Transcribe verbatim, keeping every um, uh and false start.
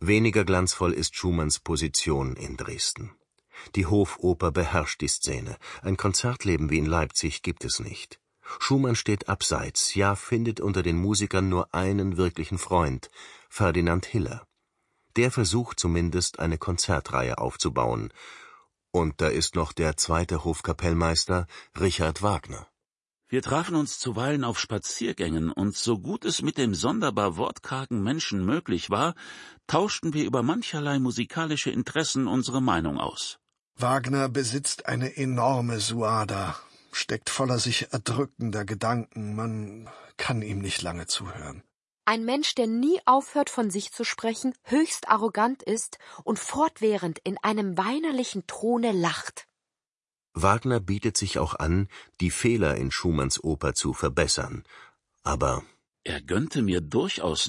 Weniger glanzvoll ist Schumanns Position in Dresden. Die Hofoper beherrscht die Szene. Ein Konzertleben wie in Leipzig gibt es nicht. Schumann steht abseits, ja findet unter den Musikern nur einen wirklichen Freund, Ferdinand Hiller. Der versucht zumindest, eine Konzertreihe aufzubauen. Und da ist noch der zweite Hofkapellmeister, Richard Wagner. Wir trafen uns zuweilen auf Spaziergängen, und so gut es mit dem sonderbar wortkargen Menschen möglich war, tauschten wir über mancherlei musikalische Interessen unsere Meinung aus. Wagner besitzt eine enorme Suada, steckt voller sich erdrückender Gedanken, man kann ihm nicht lange zuhören. Ein Mensch, der nie aufhört, von sich zu sprechen, höchst arrogant ist und fortwährend in einem weinerlichen Tone lacht. Wagner bietet sich auch an, die Fehler in Schumanns Oper zu verbessern, aber er gönnte mir durchaus